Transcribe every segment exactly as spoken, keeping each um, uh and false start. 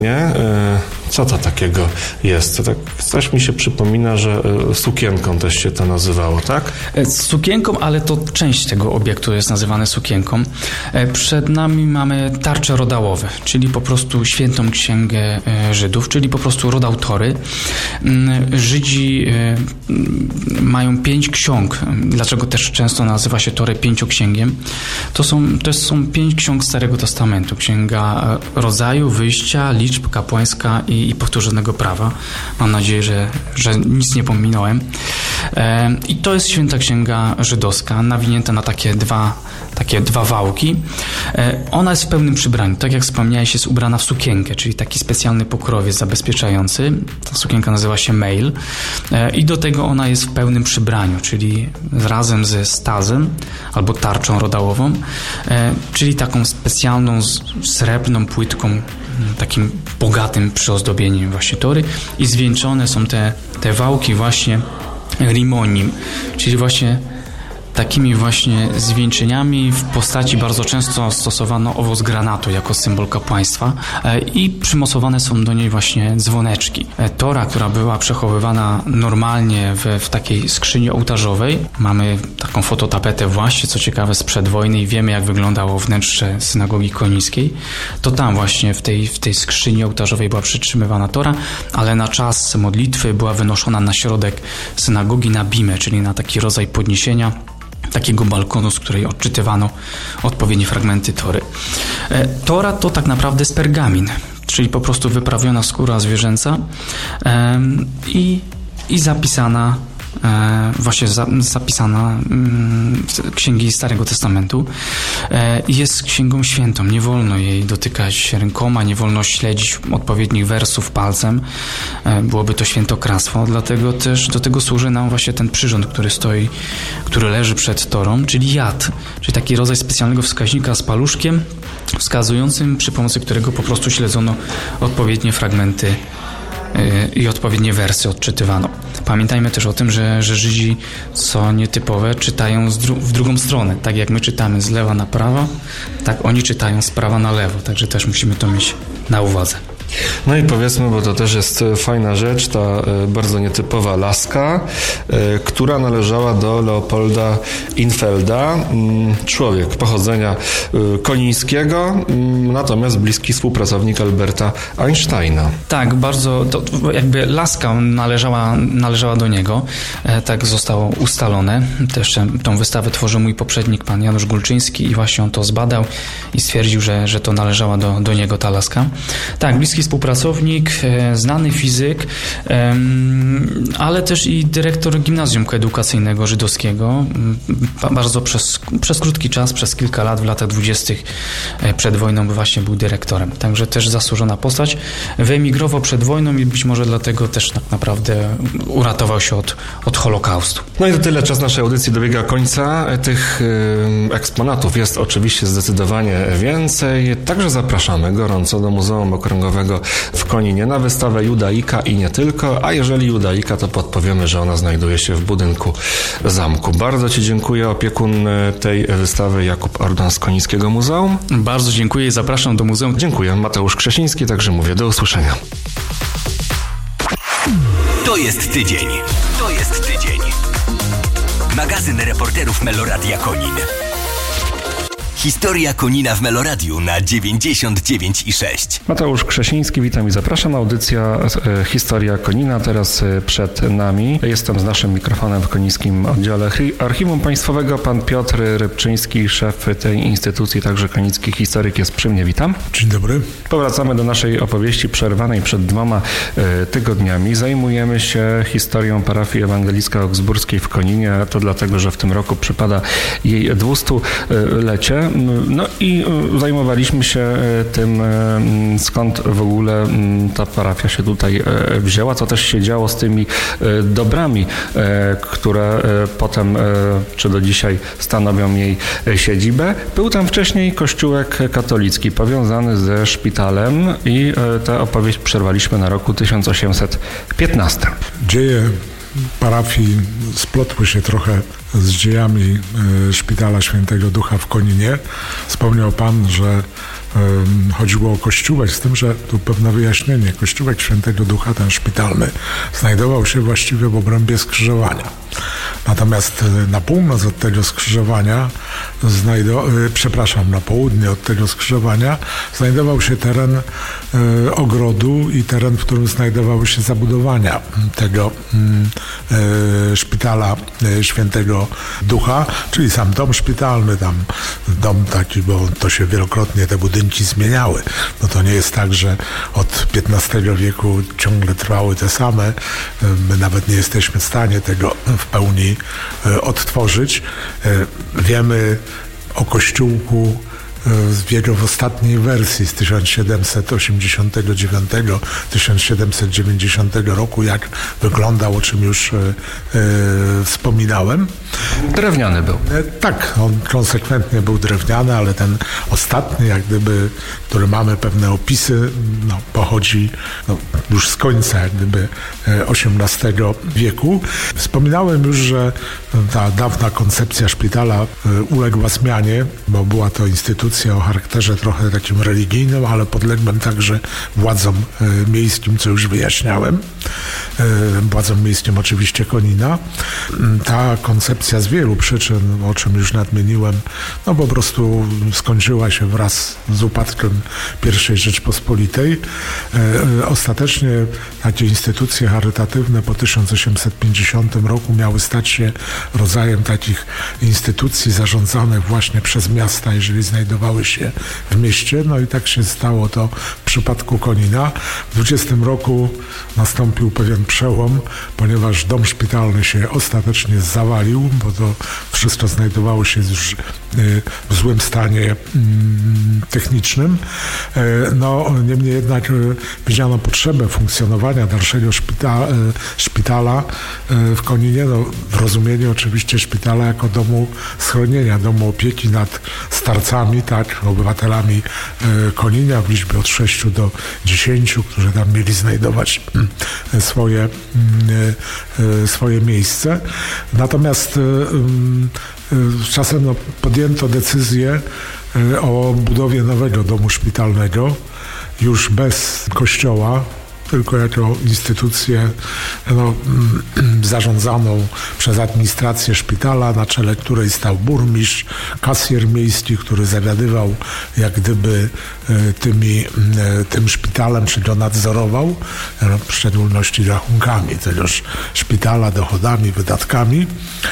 Nie? Co to takiego jest? To tak, coś mi się przypomina, że sukienką też się to nazywało, tak? Sukienką, ale to część tego obiektu jest nazywane sukienką. Przed nami mamy tarcze rodałowe, czyli po prostu świętą księgę Żydów, czyli po prostu rodautory. Żydzi mają pięć ksiąg. Dlaczego też często nazywa się Torę pięcioksięgiem? To są, to są pięć ksiąg Starego Testamentu. Księga Rodzaju, Wyjścia, Liczb, Kapłańska i, i Powtórzonego Prawa. Mam nadzieję, że, że nic nie pominąłem. E, I to jest święta księga żydowska, nawinięta na takie dwa, takie dwa wałki. E, ona jest w pełnym przybraniu. Tak jak wspomniałeś, jest ubrana w sukienkę, czyli taki specjalny pokrowiec zabezpieczający. Ta sukienka nazywa się meil. E, I do tego ona jest w pełnym przybraniu, czyli razem ze stazem albo tarczą rodałową, e, czyli taką specjalną, srebrną płytką, takim bogatym przyozdobieniem właśnie tory i zwieńczone są te, te wałki właśnie rimonim, czyli właśnie takimi właśnie zwieńczeniami w postaci bardzo często stosowano owoc granatu jako symbol kapłaństwa i przymocowane są do niej właśnie dzwoneczki. Tora, która była przechowywana normalnie w, w takiej skrzyni ołtarzowej, mamy taką fototapetę właśnie, co ciekawe, sprzed wojny i wiemy, jak wyglądało wnętrze synagogi konińskiej, to tam właśnie w tej, w tej skrzyni ołtarzowej była przytrzymywana Tora, ale na czas modlitwy była wynoszona na środek synagogi na bimę, czyli na taki rodzaj podniesienia, takiego balkonu, z której odczytywano odpowiednie fragmenty Tory. Tora to tak naprawdę jest pergamin, czyli po prostu wyprawiona skóra zwierzęca i, i zapisana E, właśnie za, zapisana mm, w księgi Starego Testamentu. E, jest księgą świętą. Nie wolno jej dotykać rękoma, nie wolno śledzić odpowiednich wersów palcem. E, byłoby to świętokradztwo. Dlatego też do tego służy nam właśnie ten przyrząd, który stoi, który leży przed Torą, czyli jad, czyli taki rodzaj specjalnego wskaźnika z paluszkiem wskazującym, przy pomocy którego po prostu śledzono odpowiednie fragmenty i odpowiednie wersy odczytywano. Pamiętajmy też o tym, że, że Żydzi, co nietypowe, czytają dru- w drugą stronę. Tak jak my czytamy z lewa na prawo, tak oni czytają z prawa na lewo. Także też musimy to mieć na uwadze. No i powiedzmy, bo to też jest fajna rzecz, ta bardzo nietypowa laska, która należała do Leopolda Infelda, człowiek pochodzenia konińskiego, natomiast bliski współpracownik Alberta Einsteina. Tak, bardzo, to jakby laska należała, należała do niego, tak zostało ustalone. Też tą wystawę tworzył mój poprzednik, pan Janusz Gulczyński, i właśnie on to zbadał i stwierdził, że, że to należała do, do niego ta laska. Tak, bliski współpracownik, znany fizyk, ale też i dyrektor gimnazjum koedukacyjnego żydowskiego. Bardzo przez, przez krótki czas, przez kilka lat, w latach dwudziestych przed wojną właśnie był dyrektorem. Także też zasłużona postać. Wyemigrował przed wojną i być może dlatego też tak naprawdę uratował się od, od Holokaustu. No i to tyle. Czas naszej audycji dobiega końca. Tych eksponatów jest oczywiście zdecydowanie więcej. Także zapraszamy gorąco do Muzeum Okręgowego w Koninie na wystawę Judaika i nie tylko, a jeżeli Judaika, to podpowiemy, że ona znajduje się w budynku zamku. Bardzo Ci dziękuję, opiekun tej wystawy Jakub Ordan z Konińskiego Muzeum. Bardzo dziękuję i zapraszam do muzeum. Dziękuję, Mateusz Krzesiński, także mówię do usłyszenia. To jest tydzień. To jest tydzień. Magazyn reporterów Meloradia Konin. Historia Konina w Meloradiu na dziewięćdziesiąt dziewięć i sześć. Mateusz Krzesiński, witam i zapraszam. Audycja e, Historia Konina teraz e, przed nami. Jestem z naszym mikrofonem w konińskim oddziale Archiwum Państwowego. Pan Piotr Rybczyński, szef tej instytucji, także konicki historyk, jest przy mnie. Witam. Dzień dobry. Powracamy do naszej opowieści przerwanej przed dwoma e, tygodniami. Zajmujemy się historią parafii ewangelicko-augsburskiej w Koninie. To dlatego, że w tym roku przypada jej dwustulecie. No i zajmowaliśmy się tym, skąd w ogóle ta parafia się tutaj wzięła, co też się działo z tymi dobrami, które potem, czy do dzisiaj, stanowią jej siedzibę. Był tam wcześniej kościółek katolicki powiązany ze szpitalem i tę opowieść przerwaliśmy na roku tysiąc osiemset piętnastym. Dzieje parafii splotły się trochę z dziejami Szpitala Świętego Ducha w Koninie. Wspomniał Pan, że chodziło o kościółek, z tym, że tu pewne wyjaśnienie. Kościółek Świętego Ducha, ten szpitalny, znajdował się właściwie w obrębie skrzyżowania. Natomiast na północ od tego skrzyżowania, znajdo, przepraszam, na południe od tego skrzyżowania znajdował się teren e, ogrodu i teren, w którym znajdowały się zabudowania tego e, szpitala e, Świętego Ducha, czyli sam dom szpitalny, tam dom taki, bo to się wielokrotnie te budynki zmieniały. No to nie jest tak, że od piętnastego wieku ciągle trwały te same. My nawet nie jesteśmy w stanie tego w pełni odtworzyć. Wiemy o kościółku w jego w ostatniej wersji z tysiąc siedemset osiemdziesiątego dziewiątego do tysiąc siedemset dziewięćdziesiątego roku, jak wyglądał, o czym już e, e, wspominałem. Drewniany był. E, tak, on konsekwentnie był drewniany, ale ten ostatni, jak gdyby, który mamy pewne opisy, no, pochodzi no, już z końca jak gdyby osiemnastego wieku. Wspominałem już, że ta dawna koncepcja szpitala uległa zmianie, bo była to instytucja o charakterze trochę takim religijnym, ale podległym także władzom miejskim, co już wyjaśniałem. Władzom miejskim oczywiście Konina. Ta koncepcja z wielu przyczyn, o czym już nadmieniłem, no po prostu skończyła się wraz z upadkiem pierwszej Rzeczpospolitej. Ostatecznie takie instytucje charytatywne po tysiąc osiemset pięćdziesiątym roku miały stać się rodzajem takich instytucji zarządzanych właśnie przez miasta, jeżeli znajdowały się w mieście. No i tak się stało to w przypadku Konina. W dwudziestym roku nastąpił pewien przełom, ponieważ dom szpitalny się ostatecznie zawalił, bo to wszystko znajdowało się już w złym stanie technicznym. No, niemniej jednak widziano potrzebę funkcjonowania dalszego szpitala, szpitala w Koninie, no, w rozumieniu oczywiście szpitala jako domu schronienia, domu opieki nad starcami, tak, obywatelami Koninia w liczbie od sześciu do dziesięciu, którzy tam mieli znajdować swoje, swoje miejsce. Natomiast czasem no, podjęto decyzję o budowie nowego domu szpitalnego, już bez kościoła, tylko jako instytucję no, zarządzaną przez administrację szpitala, na czele której stał burmistrz, kasjer miejski, który zawiadywał jak gdyby tymi, tym szpitalem, czy go nadzorował, w szczególności rachunkami tegoż szpitala, dochodami, wydatkami.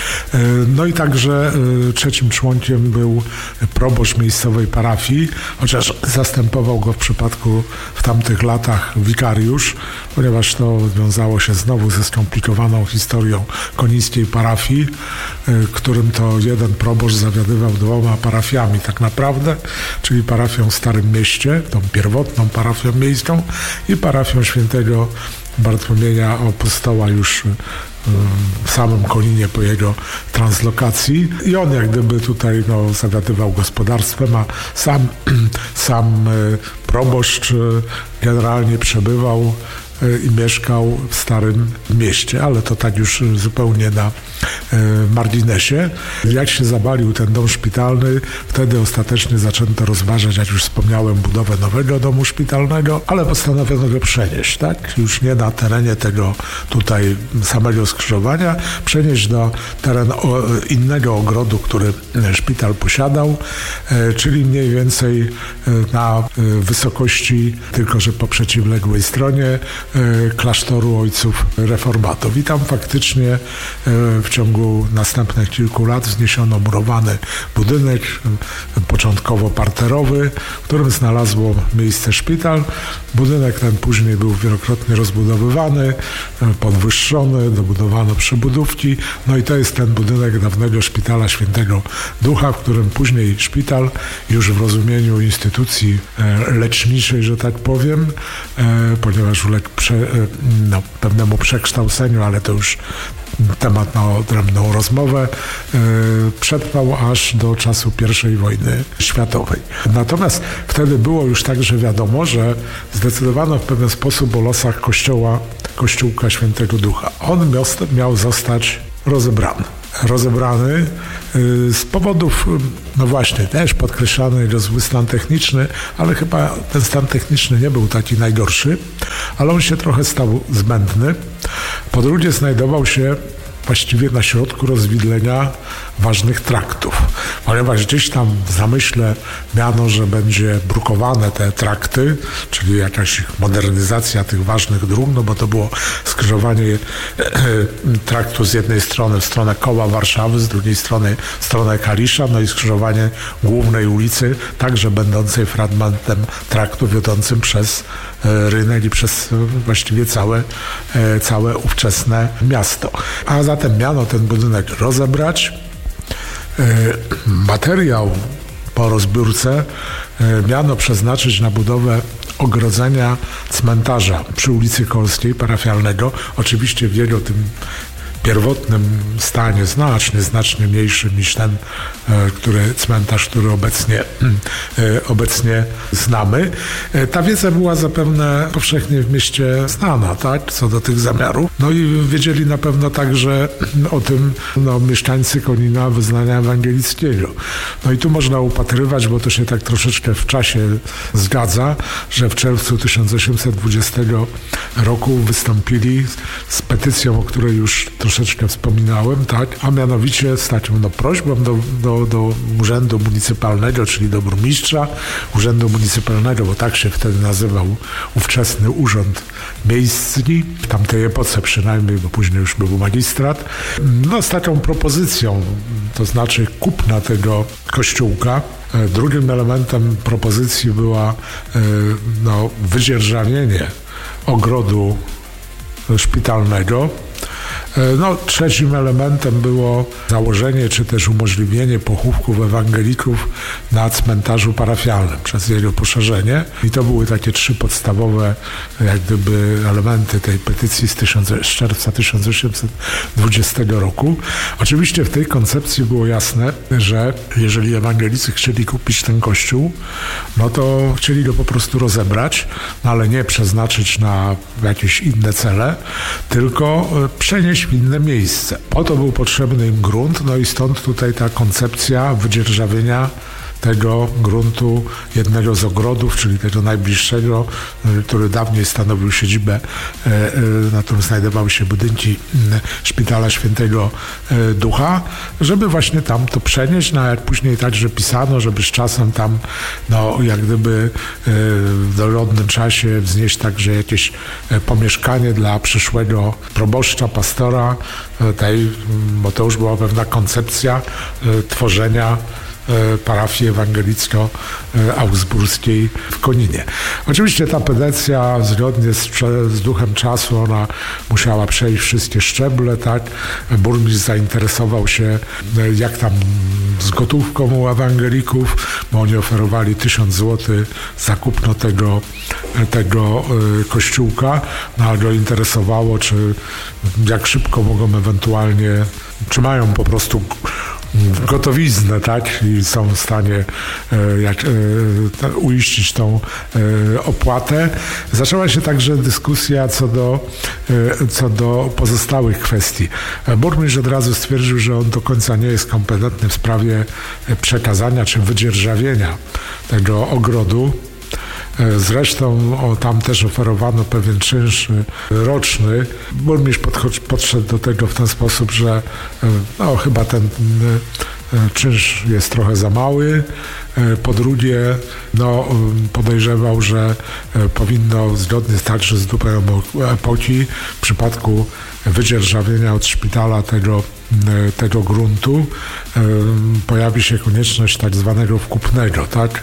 No i także trzecim członkiem był proboszcz miejscowej parafii, chociaż zastępował go w przypadku w tamtych latach wikariusz, ponieważ to wiązało się znowu ze skomplikowaną historią konińskiej parafii, którym to jeden proboszcz zawiadywał dwoma parafiami tak naprawdę, czyli parafią w Starym Mieście, tą pierwotną parafią miejską i parafią świętego Bartłomieja Apostoła już w samym Koninie po jego translokacji. I on jak gdyby tutaj no, zawiadywał gospodarstwem, a sam, sam proboszcz generalnie przebywał i mieszkał w Starym Mieście, ale to tak już zupełnie na marginesie. Jak się zawalił ten dom szpitalny, wtedy ostatecznie zaczęto rozważać, jak już wspomniałem, budowę nowego domu szpitalnego, ale postanowiono go przenieść, tak? Już nie na terenie tego tutaj samego skrzyżowania, przenieść do terenu innego ogrodu, który szpital posiadał, czyli mniej więcej na wysokości, tylko że po przeciwległej stronie klasztoru ojców reformatów. I tam faktycznie w ciągu następnych kilku lat wzniesiono murowany budynek, początkowo parterowy, w którym znalazło miejsce szpital. Budynek ten później był wielokrotnie rozbudowywany, podwyższony, dobudowano przybudówki. No i to jest ten budynek dawnego szpitala Świętego Ducha, w którym później szpital już w rozumieniu instytucji leczniczej, że tak powiem, ponieważ uległ prze, no, pewnemu przekształceniu, ale to już temat na odrębną rozmowę, przetrwał aż do czasu pierwszej wojny światowej. Natomiast wtedy było już także wiadomo, że zdecydowano w pewien sposób o losach kościoła, kościółka Świętego Ducha. On miał, miał zostać rozebrany. rozebrany z powodów, no właśnie, też podkreślany rozwój stan techniczny, ale chyba ten stan techniczny nie był taki najgorszy, ale on się trochę stał zbędny. Po drugie znajdował się właściwie na środku rozwidlenia ważnych traktów, ponieważ gdzieś tam w zamyśle miano, że będzie brukowane te trakty, czyli jakaś modernizacja tych ważnych dróg, no bo to było skrzyżowanie traktu z jednej strony w stronę koła Warszawy, z drugiej strony w stronę Kalisza, no i skrzyżowanie głównej ulicy, także będącej fragmentem traktu wiodącym przez rynek i przez właściwie całe, całe ówczesne miasto. A zatem miano ten budynek rozebrać. Materiał po rozbiórce miano przeznaczyć na budowę ogrodzenia cmentarza przy ulicy Kolskiej parafialnego, oczywiście w jego tym pierwotnym stanie znacznie, znacznie mniejszym niż ten, który, cmentarz, który obecnie, obecnie znamy. Ta wiedza była zapewne powszechnie w mieście znana, tak, co do tych zamiarów. No i wiedzieli na pewno także o tym no, mieszkańcy Konina wyznania ewangelickiego. No i tu można upatrywać, bo to się tak troszeczkę w czasie zgadza, że w czerwcu tysiąc osiemset dwudziestego roku wystąpili z petycją, o której już troszeczkę wspominałem, tak, a mianowicie z taką no, prośbą do, do, do Urzędu Municypalnego, czyli do burmistrza Urzędu Municypalnego, bo tak się wtedy nazywał ówczesny Urząd Miejski, w tamtej epoce przynajmniej, bo później już był magistrat, no z taką propozycją, to znaczy kupna tego kościółka. Drugim elementem propozycji była no, wydzierżawienie ogrodu szpitalnego. No, trzecim elementem było założenie czy też umożliwienie pochówków ewangelików na cmentarzu parafialnym przez jego poszerzenie. I to były takie trzy podstawowe jak gdyby elementy tej petycji z, tysiąc, z czerwca tysiąc osiemset dwudziestego roku. Oczywiście w tej koncepcji było jasne, że jeżeli ewangelicy chcieli kupić ten kościół, no to chcieli go po prostu rozebrać, no ale nie przeznaczyć na jakieś inne cele, tylko przenieść w inne miejsce. Po to był potrzebny im grunt, no i stąd tutaj ta koncepcja wydzierżawienia tego gruntu jednego z ogrodów, czyli tego najbliższego, który dawniej stanowił siedzibę, na którym znajdowały się budynki Szpitala Świętego Ducha, żeby właśnie tam to przenieść, no jak później także pisano, żeby z czasem tam, no jak gdyby w dogodnym czasie wznieść także jakieś pomieszkanie dla przyszłego proboszcza, pastora tej, bo to już była pewna koncepcja tworzenia parafii ewangelicko-augsburskiej w Koninie. Oczywiście ta petycja zgodnie z, z duchem czasu, ona musiała przejść wszystkie szczeble, tak? Burmistrz zainteresował się, jak tam z gotówką u ewangelików, bo oni oferowali tysiąc złotych za kupno tego, tego kościółka, no ale go interesowało, czy jak szybko mogą ewentualnie, czy mają po prostu gotowiznę, tak, i są w stanie e, jak, e, uiścić tą e, opłatę. Zaczęła się także dyskusja co do, e, co do pozostałych kwestii. Burmistrz od razu stwierdził, że on do końca nie jest kompetentny w sprawie przekazania czy wydzierżawienia tego ogrodu. Zresztą o, tam też oferowano pewien czynsz roczny. Burmistrz podchodzi, podszedł do tego w ten sposób, że no, chyba ten czynsz jest trochę za mały. Po drugie, no, podejrzewał, że powinno zgodnie także z duchem epoki w przypadku wydzierżawienia od szpitala tego, tego gruntu pojawi się konieczność tak zwanego wkupnego, tak?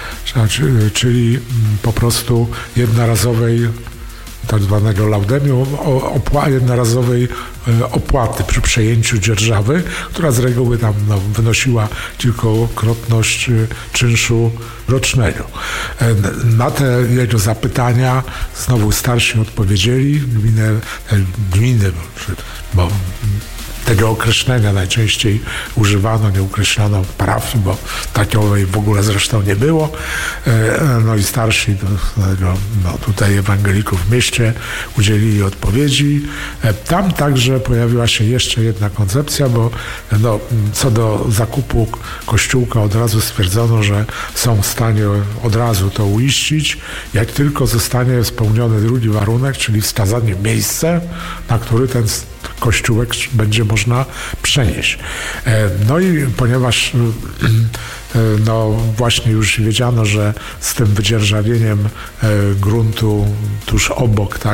Czyli po prostu jednorazowej, tak zwanego laudemium, opła- jednorazowej opłaty przy przejęciu dzierżawy, która z reguły tam no, wynosiła kilkukrotność czynszu rocznego. Na te jego zapytania znowu starsi odpowiedzieli, gminy, gminy bo tego określenia najczęściej używano, nie ukreślano parafii, bo takiej w ogóle zresztą nie było. No i starsi no, tutaj ewangelików w mieście udzielili odpowiedzi. Tam także pojawiła się jeszcze jedna koncepcja, bo no, co do zakupu kościółka od razu stwierdzono, że są w stanie od razu to uiścić, jak tylko zostanie spełniony drugi warunek, czyli wskazanie miejsce, na który ten kościółek będzie można przenieść. No i ponieważ no właśnie już wiedziano, że z tym wydzierżawieniem gruntu tuż obok, tak,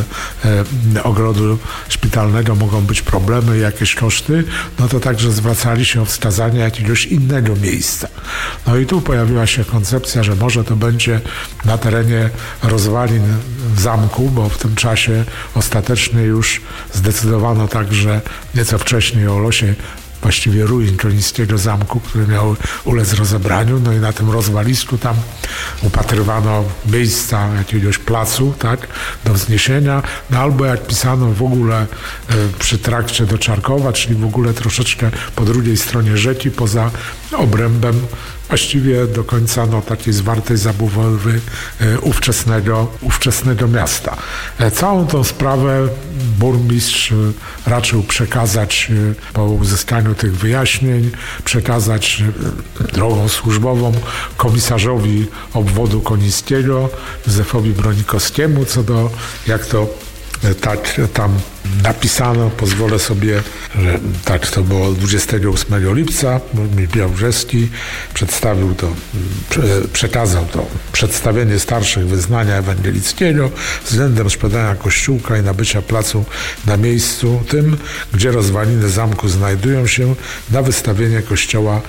ogrodu szpitalnego mogą być problemy, jakieś koszty, no to także zwracali się o wskazanie jakiegoś innego miejsca. No i tu pojawiła się koncepcja, że może to będzie na terenie rozwalin zamku, bo w tym czasie ostatecznie już zdecydowano także nieco wcześniej o losie właściwie ruin konińskiego zamku, które miały ulec rozebraniu. No i na tym rozwalisku tam upatrywano miejsca jakiegoś placu, tak, do wzniesienia. No albo jak pisano w ogóle y, przy trakcie do Czarkowa, czyli w ogóle troszeczkę po drugiej stronie rzeki, poza obrębem właściwie do końca no, takiej zwartej zabudowy e, ówczesnego, ówczesnego miasta. E, całą tą sprawę burmistrz e, raczył przekazać e, po uzyskaniu tych wyjaśnień, przekazać e, drogą służbową komisarzowi obwodu konińskiego, Józefowi Bronikowskiemu, co do, jak to e, tak tam napisano, pozwolę sobie, że tak to było dwudziestego ósmego lipca, burmistrz Białbrzeski przedstawił to, przekazał to przedstawienie starszych wyznania ewangelickiego względem sprzedania kościółka i nabycia placu na miejscu tym, gdzie rozwaliny zamku znajdują się, na wystawienie kościoła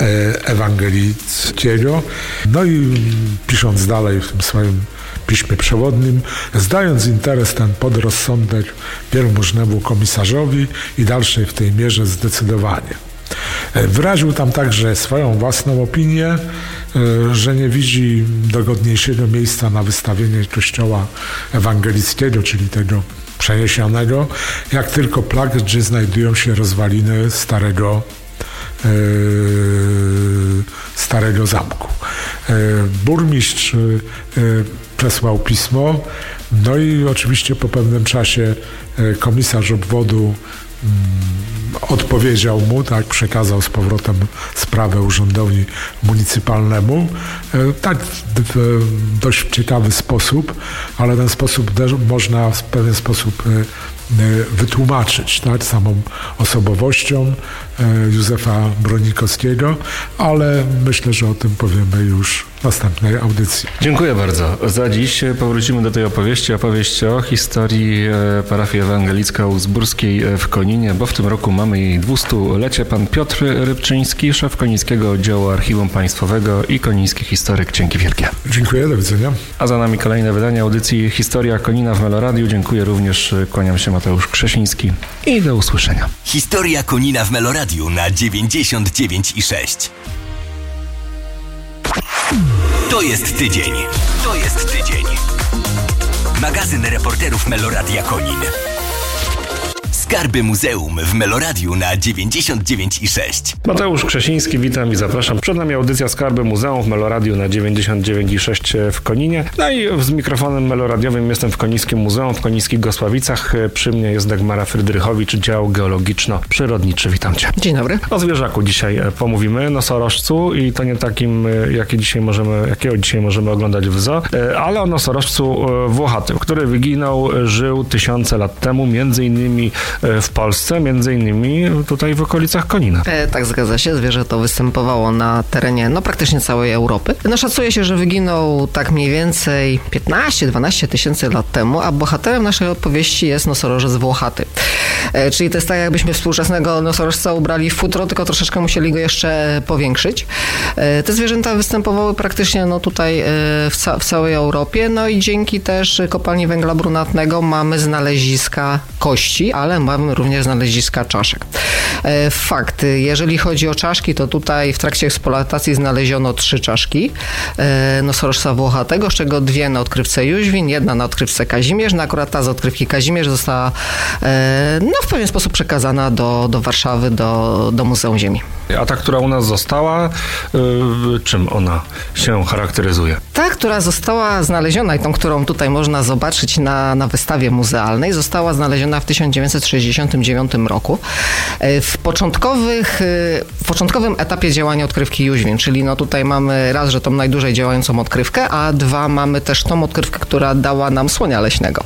ewangelickiego. No i pisząc dalej w tym swoim piśmie przewodnim, zdając interes ten pod rozsądek wielmożnemu komisarzowi i dalszej w tej mierze zdecydowanie. Wyraził tam także swoją własną opinię, że nie widzi dogodniejszego miejsca na wystawienie kościoła ewangelickiego, czyli tego przeniesionego, jak tylko plac, gdzie znajdują się rozwaliny starego Yy, starego zamku. Yy, burmistrz yy, przesłał pismo, no i oczywiście po pewnym czasie yy, komisarz obwodu yy, odpowiedział mu, tak, przekazał z powrotem sprawę urzędowi municypalnemu. Yy, tak w dość ciekawy sposób, ale ten sposób też można w pewien sposób yy, wytłumaczyć, tak, samą osobowością Józefa Bronikowskiego, ale myślę, że o tym powiemy już w następnej audycji. Dziękuję bardzo. Za dziś powrócimy do tej opowieści. Opowieść o historii parafii ewangelicko-augsburskiej w Koninie, bo w tym roku mamy jej dwustulecie. Pan Piotr Rybczyński, szef Konińskiego Oddziału Archiwum Państwowego i koniński historyk. Dzięki wielkie. Dziękuję, do widzenia. A za nami kolejne wydanie audycji Historia Konina w Meloradiu. Dziękuję również, kłaniam się, Mateusz Krzesiński i do usłyszenia. Historia Konina w Meloradiu na dziewięćdziesiąt dziewięć i sześć. To jest tydzień. To jest tydzień. Magazyn reporterów Meloradia Konin. Skarby Muzeum w Meloradiu na dziewięćdziesiąt dziewięć i sześć. Mateusz Krzesiński, witam i zapraszam. Przed nami audycja Skarby Muzeum w Meloradiu na dziewięćdziesiąt dziewięć i sześć w Koninie. No i z mikrofonem meloradiowym jestem w Konińskim Muzeum, w Konińskich Gosławicach. Przy mnie jest Dagmara Frydrychowicz, dział geologiczno-przyrodniczy. Witam Cię. Dzień dobry. O zwierzaku dzisiaj pomówimy, nosorożcu, i to nie takim, jaki dzisiaj możemy, jakiego dzisiaj możemy oglądać w zoo, ale o nosorożcu włochatym, który wyginął, żył tysiące lat temu, między innymi w Polsce, między innymi tutaj w okolicach Konina. E, tak, zgadza się. Zwierzę to występowało na terenie no praktycznie całej Europy. No szacuje się, że wyginął tak mniej więcej piętnaście do dwunastu tysięcy lat temu, a bohaterem naszej opowieści jest nosorożec włochaty. E, czyli to jest tak, jakbyśmy współczesnego nosorożca ubrali w futro, tylko troszeczkę musieli go jeszcze powiększyć. E, te zwierzęta występowały praktycznie no tutaj e, w, ca- w całej Europie, no i dzięki też kopalni węgla brunatnego mamy znaleziska kości, ale mamy również znaleziska czaszek. Fakt, jeżeli chodzi o czaszki, to tutaj w trakcie eksploatacji znaleziono trzy czaszki nosorożca włochatego, z czego dwie na odkrywce Jóźwin, jedna na odkrywce Kazimierz. No akurat ta z odkrywki Kazimierz została no, w pewien sposób przekazana do, do Warszawy, do, do Muzeum Ziemi. A ta, która u nas została, yy, czym ona się charakteryzuje? Ta, która została znaleziona i tą, którą tutaj można zobaczyć na, na wystawie muzealnej, została znaleziona w tysiąc dziewięćset sześćdziesiątym dziewiątym roku. W, początkowych, w początkowym etapie działania odkrywki Jóźwin, czyli no tutaj mamy raz, że tą najdłużej działającą odkrywkę, a dwa, mamy też tą odkrywkę, która dała nam słonia leśnego.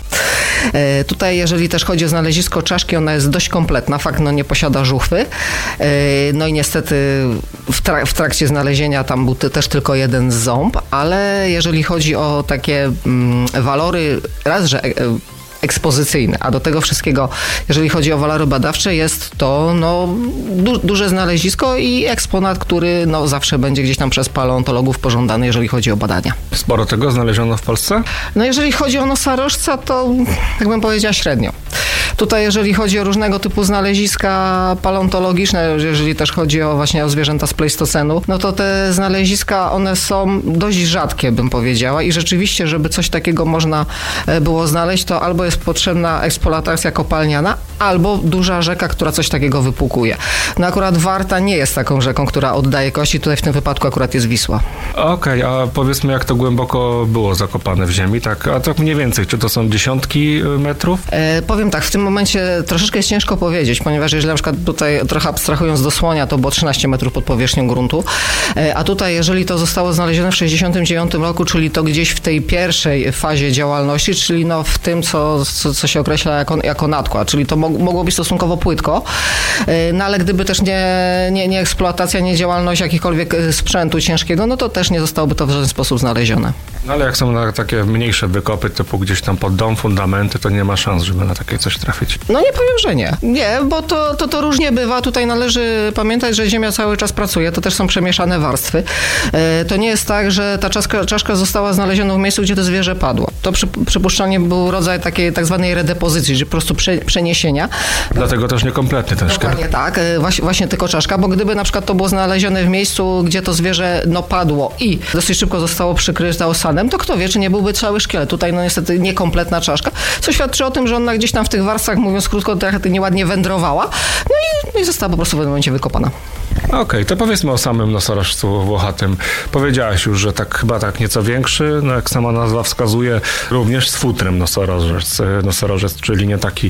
Tutaj, jeżeli też chodzi o znalezisko czaszki, ona jest dość kompletna, fakt, no nie posiada żuchwy. No i niestety w, trak- w trakcie znalezienia tam był też tylko jeden ząb, ale jeżeli chodzi o takie mm, walory, raz, że ekspozycyjne, a do tego wszystkiego, jeżeli chodzi o walory badawcze, jest to no, du- duże znalezisko i eksponat, który no, zawsze będzie gdzieś tam przez paleontologów pożądany, jeżeli chodzi o badania. Sporo tego znaleziono w Polsce? No jeżeli chodzi o nosorożca, to tak bym powiedziała średnio. Tutaj jeżeli chodzi o różnego typu znaleziska paleontologiczne, jeżeli też chodzi o właśnie o zwierzęta z Pleistocenu, no to te znaleziska, one są dość rzadkie, bym powiedziała, i rzeczywiście, żeby coś takiego można było znaleźć, to albo jest potrzebna eksploatacja kopalniana, albo duża rzeka, która coś takiego wypłukuje. No akurat Warta nie jest taką rzeką, która oddaje kości, tutaj w tym wypadku akurat jest Wisła. Okej, okay, a powiedzmy, jak to głęboko było zakopane w ziemi, tak? A tak mniej więcej, czy to są dziesiątki metrów? E, powiem tak, w tym momencie troszeczkę jest ciężko powiedzieć, ponieważ jeżeli na przykład tutaj trochę abstrahując do słonia, to było trzynaście metrów pod powierzchnią gruntu, e, a tutaj jeżeli to zostało znalezione w sześćdziesiątym dziewiątym roku, czyli to gdzieś w tej pierwszej fazie działalności, czyli no w tym, co, co, co się określa jako, jako nadkład, czyli to mog, mogło być stosunkowo płytko, e, no ale gdyby też nie, nie, nie eksploatacja, nie działalność jakichkolwiek sprzętu ciężkiego, no to też nie zostałoby to w żaden sposób znalezione. No ale jak są na takie mniejsze wykopy, typu gdzieś tam pod dom, fundamenty, to nie ma szans, żeby na takie coś trafić. No nie powiem, że nie. Nie, bo to, to, to różnie bywa. Tutaj należy pamiętać, że Ziemia cały czas pracuje. To też są przemieszane warstwy. E, to nie jest tak, że ta czaszka, czaszka została znaleziona w miejscu, gdzie to zwierzę padło. To przy, przypuszczalnie był rodzaj takiej tak zwanej redepozycji, czyli po prostu prze, przeniesienia. Dlatego też niekompletny ten szkielet. Dokładnie tak. E, właśnie, właśnie tylko czaszka, bo gdyby na przykład to było znalezione w miejscu, gdzie to zwierzę no, padło i dosyć szybko zostało przykryte osadem, to kto wie, czy nie byłby cały szkielet. Tutaj no niestety niekompletna czaszka, co świadczy o tym, że ona gdzieś tam w tych warstwach, mówiąc krótko, trochę nieładnie wędrowała, no i, no i została po prostu w pewnym momencie wykopana. Okej, okay, to powiedzmy o samym nosorożcu włochatym. Powiedziałaś już, że tak chyba tak nieco większy, no jak sama nazwa wskazuje, również z futrem nosorożec, nosorożec, czyli nie taki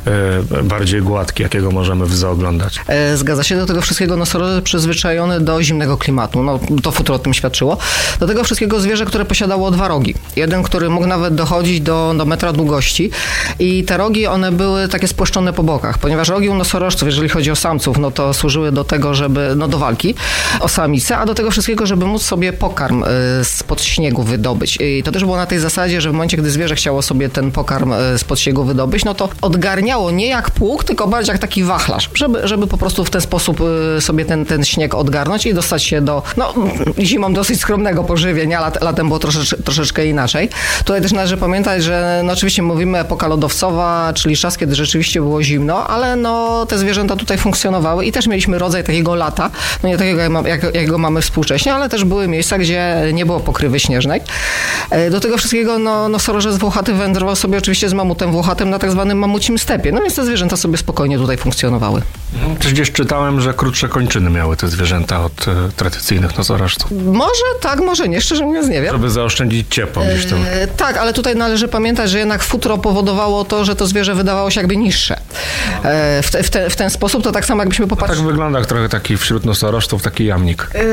e, bardziej gładki, jakiego możemy w zoo oglądać. E, zgadza się, do tego wszystkiego nosorożec przyzwyczajony do zimnego klimatu, no to futro o tym świadczyło. Do tego wszystkiego zwierzę, które posiadało dwa rogi. Jeden, który mógł nawet dochodzić do, do metra długości i te rogi, one były takie spłaszczone po bokach, ponieważ rogi u nosorożców, jeżeli chodzi o samców, no to służyły do tego, żeby no do walki o samicę, a do tego wszystkiego, żeby móc sobie pokarm spod śniegu wydobyć. I to też było na tej zasadzie, że w momencie, gdy zwierzę chciało sobie ten pokarm spod śniegu wydobyć, no to odgarniało nie jak pług, tylko bardziej jak taki wachlarz, żeby, żeby po prostu w ten sposób sobie ten, ten śnieg odgarnąć i dostać się do, no zimą dosyć skromnego pożywienia, lat, latem było troszeczkę, troszeczkę inaczej. Tutaj też należy pamiętać, że no oczywiście mówimy epoka lodowcowa, czyli czas, kiedy rzeczywiście było zimno, ale no te zwierzęta tutaj funkcjonowały i też mieliśmy rodzaj takiego lata, no nie takiego, jak, jak go mamy współcześnie, ale też były miejsca, gdzie nie było pokrywy śnieżnej. Do tego wszystkiego no, nosorożec włochaty wędrował sobie oczywiście z mamutem włochatym na tak zwanym mamucim stepie, no więc te zwierzęta sobie spokojnie tutaj funkcjonowały. Też gdzieś czytałem, że krótsze kończyny miały te zwierzęta od e, tradycyjnych nosorożców. Może tak, może nie, szczerze mówiąc nie wiem. Żeby zaoszczędzić ciepło gdzieś tam. E, tak, ale tutaj należy pamiętać, że jednak futro powodowało to, że to zwierzę wydawało się jakby niższe. E, w, te, w, te, w ten sposób to tak samo jakbyśmy popatrzyli. No tak wygląda jak trochę taki wśród nosorożców taki jamnik. E,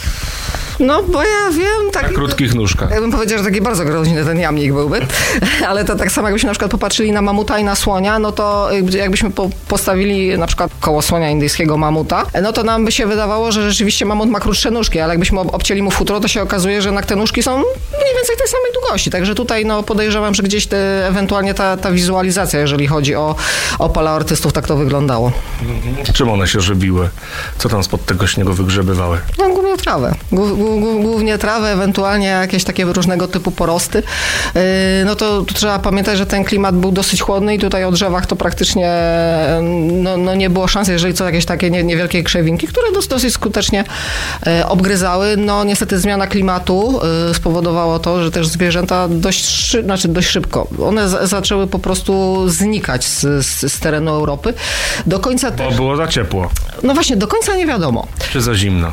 no, bo ja wiem... Taki, na krótkich nóżkach. Ja bym powiedział, że taki bardzo groźny ten jamnik byłby, ale to tak samo jakbyśmy na przykład popatrzyli na mamuta i na słonia, no to jakbyśmy po, postawili na przykład koło słonia indyjskiego mamuta, no to nam by się wydawało, że rzeczywiście mamut ma krótsze nóżki, ale jakbyśmy obcięli mu futro, to się okazuje, że jednak te nóżki są mniej więcej tej samej długości, także tutaj no podejrzewam, że gdzieś te, ewentualnie ta, ta wizualizacja, jeżeli chodzi o, o paleoartystów, tak to wyglądało. Czym one się żywiły? Co tam spod tego śniegu wygrzebywały? No głównie trawę. głównie trawę, ewentualnie jakieś takie różnego typu porosty. No to tu trzeba pamiętać, że ten klimat był dosyć chłodny i tutaj o drzewach to praktycznie no, no nie było szans, jeżeli co jakieś takie nie, niewielkie krzewinki, które dosyć, dosyć skutecznie obgryzały. No niestety zmiana klimatu spowodowało to, że też zwierzęta dość, szy, znaczy dość szybko, one z, zaczęły po prostu znikać z, z, z terenu Europy. Do końca Bo też, było za ciepło. no właśnie, do końca nie wiadomo. Czy za zimno?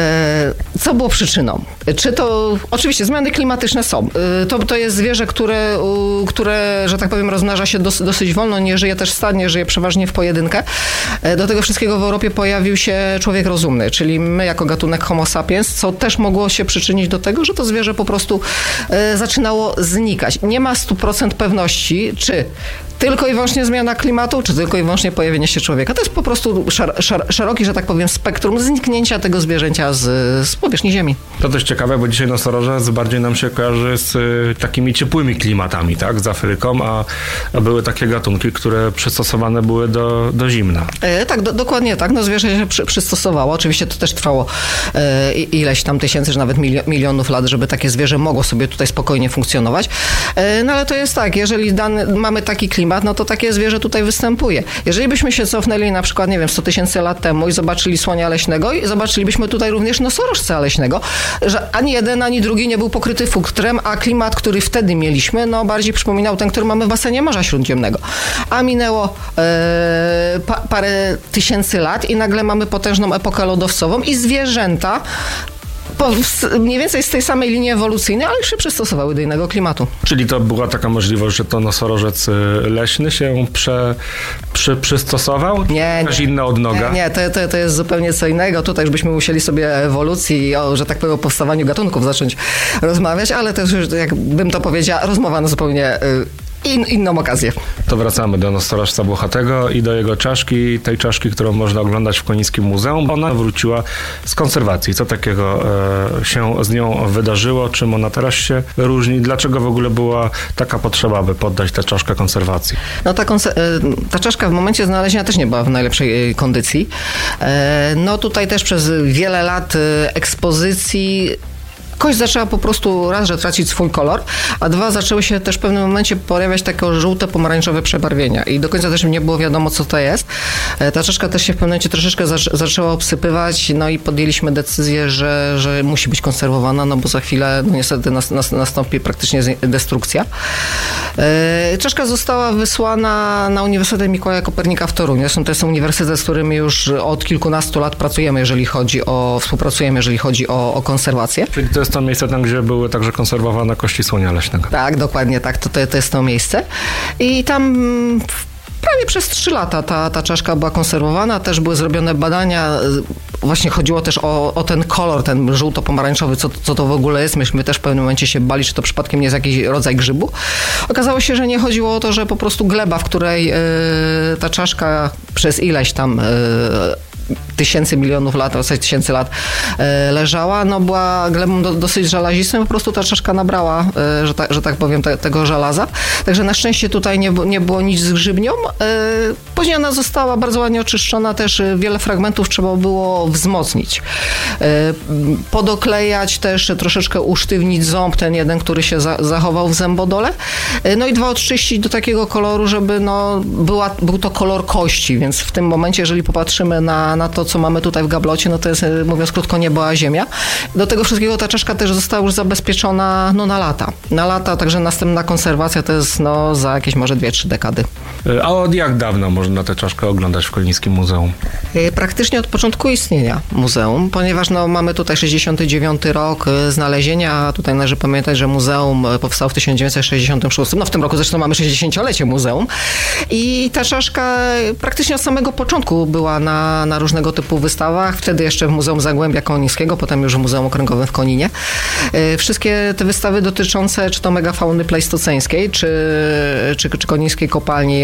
Co było przyczyną? Czy to, oczywiście zmiany klimatyczne są. To, to jest zwierzę, które, które, że tak powiem, rozmnaża się dos, dosyć wolno, nie żyje też stadnie, żyje przeważnie w pojedynkę. Do tego wszystkiego w Europie pojawił się człowiek rozumny, czyli my jako gatunek Homo sapiens, co też mogło się przyczynić do tego, że to zwierzę po prostu zaczynało znikać. Nie ma stu procent pewności, czy tylko i wyłącznie zmiana klimatu, czy tylko i wyłącznie pojawienie się człowieka. To jest po prostu szar, szar, szeroki, że tak powiem, spektrum zniknięcia tego zwierzęcia z, z powierzchni Ziemi. To też ciekawe, bo dzisiaj nosorożec bardziej nam się kojarzy z y, takimi ciepłymi klimatami, tak, z Afryką, a, a były takie gatunki, które przystosowane były do, do zimna. E, tak, do, dokładnie tak. No zwierzę się przy, przystosowało. Oczywiście to też trwało e, ileś tam tysięcy, czy nawet milio, milionów lat, żeby takie zwierzę mogło sobie tutaj spokojnie funkcjonować. E, no ale to jest tak, jeżeli dany, mamy taki klimat, no to takie zwierzę tutaj występuje. Jeżeli byśmy się cofnęli na przykład, nie wiem, sto tysięcy lat temu i zobaczyli słonia leśnego i zobaczylibyśmy tutaj również nosorożca leśnego, że ani jeden, ani drugi nie był pokryty futrem, a klimat, który wtedy mieliśmy, no bardziej przypominał ten, który mamy w basenie Morza Śródziemnego. A minęło e, pa, parę tysięcy lat i nagle mamy potężną epokę lodowcową i zwierzęta po, mniej więcej z tej samej linii ewolucyjnej, ale już się przystosowały do innego klimatu. Czyli to była taka możliwość, że to nosorożec leśny się prze, przy, przystosował? Nie, Jakaś nie. inna odnoga? Nie, nie to, to, to jest zupełnie co innego. Tutaj już byśmy musieli sobie ewolucji, o, że tak powiem, o powstawaniu gatunków zacząć rozmawiać, ale to już, jakbym to powiedziała, rozmowa na zupełnie in, inną okazję. To wracamy do nosorożca włochatego i do jego czaszki, tej czaszki, którą można oglądać w Konińskim Muzeum. Ona wróciła z konserwacji. Co takiego e, się z nią wydarzyło? Czym ona teraz się różni? Dlaczego w ogóle była taka potrzeba, aby poddać tę czaszkę konserwacji? No ta, konse- ta czaszka w momencie znalezienia też nie była w najlepszej kondycji. E, no tutaj też przez wiele lat ekspozycji kość zaczęła po prostu raz, że tracić swój kolor, a dwa, zaczęły się też w pewnym momencie pojawiać takie żółte, pomarańczowe przebarwienia i do końca też nie było wiadomo, co to jest. Ta czaszka też się w pewnym momencie troszeczkę zac- zaczęła obsypywać, no i podjęliśmy decyzję, że, że musi być konserwowana, no bo za chwilę no niestety nas, nas, nastąpi praktycznie destrukcja. E, czaszka została wysłana na Uniwersytet Mikołaja Kopernika w Toruniu. Zresztą to jest uniwersytet, z którym już od kilkunastu lat pracujemy, jeżeli chodzi o, współpracujemy, jeżeli chodzi o, o konserwację. Czyli to jest to miejsce tam, gdzie były także konserwowane kości słonia leśnego. Tak, dokładnie tak, to, to, to jest to miejsce. I tam prawie przez trzy lata ta, ta czaszka była konserwowana, też były zrobione badania, właśnie chodziło też o, o ten kolor, ten żółto-pomarańczowy, co, co to w ogóle jest. Myśmy też w pewnym momencie się bali, czy to przypadkiem nie jest jakiś rodzaj grzybu. Okazało się, że nie chodziło o to, że po prostu gleba, w której yy, ta czaszka przez ileś tam yy, tysięcy, milionów lat, o tysięcy lat e, leżała, no była glebą do, dosyć żelazistą, po prostu ta czaszka nabrała, e, że, ta, że tak powiem, te, tego żelaza. Także na szczęście tutaj nie, nie było nic z grzybnią. E, później ona została bardzo ładnie oczyszczona, też wiele fragmentów trzeba było wzmocnić. E, podoklejać też, troszeczkę usztywnić ząb, ten jeden, który się za, zachował w zębodole. E, no i dwa, odczyścić do takiego koloru, żeby no, była, był to kolor kości, więc w tym momencie, jeżeli popatrzymy na na to, co mamy tutaj w gablocie, no to jest, mówiąc krótko, nie była ziemia. Do tego wszystkiego ta czaszka też została już zabezpieczona no, na lata. Na lata, także następna konserwacja to jest no, za jakieś może dwie, trzy dekady. A od jak dawna można tę czaszkę oglądać w Konińskim Muzeum? Praktycznie od początku istnienia muzeum, ponieważ no, mamy tutaj sześćdziesiąty dziewiąty rok znalezienia, a tutaj należy pamiętać, że muzeum powstało w tysiąc dziewięćset sześćdziesiątym szóstym. No w tym roku zresztą mamy sześćdziesięciolecie muzeum i ta czaszka praktycznie od samego początku była na, na różnego typu wystawach, wtedy jeszcze w Muzeum Zagłębia Konińskiego, potem już w Muzeum Okręgowym w Koninie. Wszystkie te wystawy dotyczące czy to megafauny plejstoceńskiej, czy, czy, czy konińskiej kopalni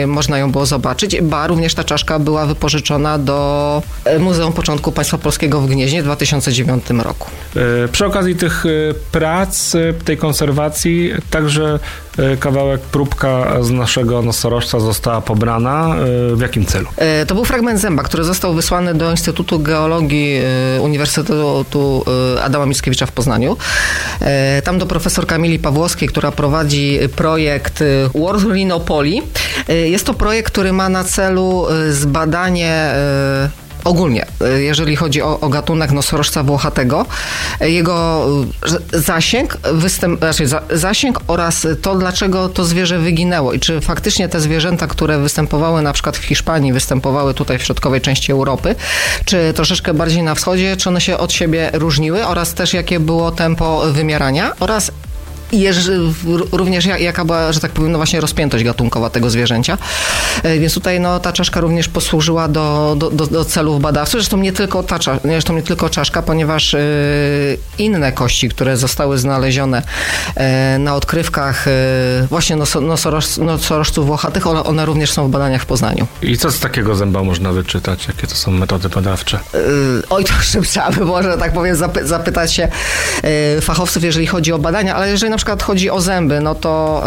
można ją było zobaczyć, ba również ta czaszka była wypożyczona do Muzeum Początku Państwa Polskiego w Gnieźnie w dwa tysiące dziewiątym roku. Przy okazji tych prac, tej konserwacji, także kawałek, próbka z naszego nosorożca została pobrana. W jakim celu? To był fragment zęba, który został wysłany do Instytutu Geologii Uniwersytetu Adama Mickiewicza w Poznaniu. Tam do profesor Kamili Pawłowskiej, która prowadzi projekt World Rhinopoli. Jest to projekt, który ma na celu zbadanie ogólnie, jeżeli chodzi o, o gatunek nosorożca włochatego, jego zasięg, występ, znaczy za, zasięg oraz to, dlaczego to zwierzę wyginęło i czy faktycznie te zwierzęta, które występowały na przykład w Hiszpanii, występowały tutaj w środkowej części Europy, czy troszeczkę bardziej na wschodzie, czy one się od siebie różniły oraz też jakie było tempo wymierania oraz Jeż, również jaka była, że tak powiem, no właśnie rozpiętość gatunkowa tego zwierzęcia. Więc tutaj no, ta czaszka również posłużyła do, do, do, do celów badawczych. Zresztą nie tylko ta zresztą nie tylko czaszka, ponieważ y, inne kości, które zostały znalezione y, na odkrywkach y, właśnie noso, nosoroż, nosorożców włochatych, one, one również są w badaniach w Poznaniu. I co z takiego zęba można wyczytać? Jakie to są metody badawcze? Y, oj, to jeszcze trzeba by może, tak powiem, zapy, zapytać się y, fachowców, jeżeli chodzi o badania, ale jeżeli na przykład chodzi o zęby, no to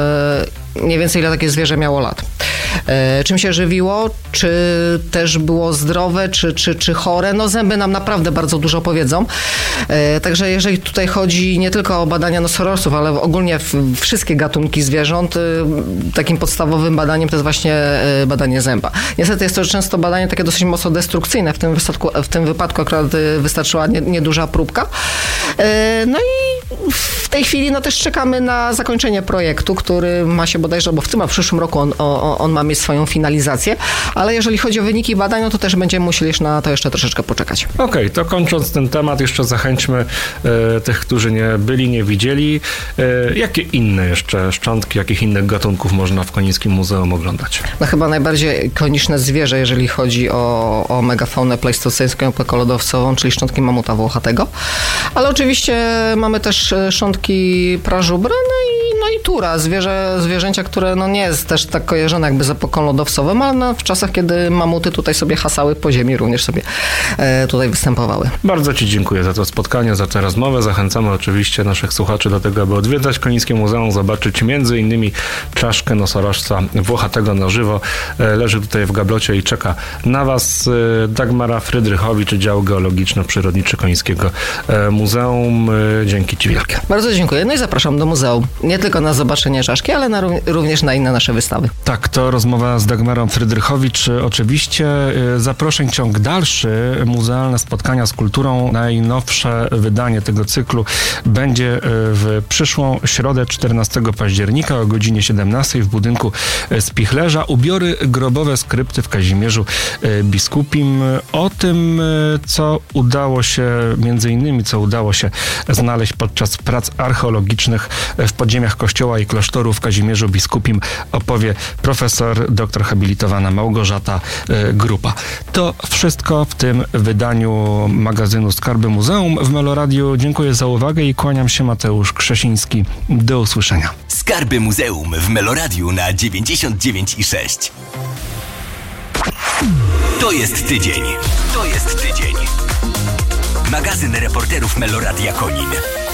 yy, mniej więcej ile takie zwierzę miało lat. Yy, czym się żywiło, czy też było zdrowe, czy, czy, czy chore. No zęby nam naprawdę bardzo dużo powiedzą. Yy, także jeżeli tutaj chodzi nie tylko o badania nosorożców, ale ogólnie w, wszystkie gatunki zwierząt, yy, takim podstawowym badaniem to jest właśnie yy, badanie zęba. Niestety jest to często badanie takie dosyć mocno destrukcyjne. W tym, wypadku, w tym wypadku akurat yy, wystarczyła nie, nieduża próbka. Yy, no i w tej chwili no też czekamy na zakończenie projektu, który ma się bodajże, bo w tym a w przyszłym roku on, on, on ma mieć swoją finalizację, ale jeżeli chodzi o wyniki badań, no to też będziemy musieli na to jeszcze troszeczkę poczekać. Okej, okay, to kończąc ten temat, jeszcze zachęćmy e, tych, którzy nie byli, nie widzieli. E, jakie inne jeszcze szczątki, jakich innych gatunków można w Konińskim Muzeum oglądać? No chyba najbardziej ikoniczne zwierzę, jeżeli chodzi o, o megafaunę pleistoceńską, epokolodowcową, czyli szczątki mamuta włochatego, ale oczywiście mamy też szczątki prażubra, no i, no i tura, zwierzę, zwierzęcia, które no nie jest też tak kojarzone jakby z epoką lodowcową, ale no w czasach, kiedy mamuty tutaj sobie hasały po ziemi, również sobie e, tutaj występowały. Bardzo Ci dziękuję za to spotkanie, za tę rozmowę. Zachęcamy oczywiście naszych słuchaczy do tego, aby odwiedzać Konińskie Muzeum, zobaczyć między innymi czaszkę nosorożca włochatego na żywo. E, leży tutaj w gablocie i czeka na Was. E, Dagmara Frydrychowicz, Dział Geologiczno-Przyrodniczy Konińskiego e, Muzeum. E, dzięki Ci wielkie. Bardzo dziękuję. No i zapraszam do muzeum. Nie tylko na zobaczenie czaszki, ale na, również na inne nasze wystawy. Tak, to rozmowa z Dagmarą Frydrychowicz. Oczywiście zaproszeń ciąg dalszy, muzealne spotkania z kulturą. Najnowsze wydanie tego cyklu będzie w przyszłą środę czternastego października o godzinie siedemnastej w budynku Spichlerza. Ubiory grobowe z krypty w Kazimierzu Biskupim. O tym, co udało się, między innymi, co udało się znaleźć podczas prac archeologicznych w podziemiach kościoła i klasztoru w Kazimierzu Biskupim, opowie profesor doktor habilitowana Małgorzata Grupa. To wszystko w tym wydaniu magazynu Skarby Muzeum w Meloradiu. Dziękuję za uwagę i kłaniam się, Mateusz Krzesiński. Do usłyszenia. Skarby Muzeum w Meloradiu na dziewięćdziesiąt dziewięć i sześć. To jest tydzień. To jest tydzień. Magazyn reporterów Meloradia Konin.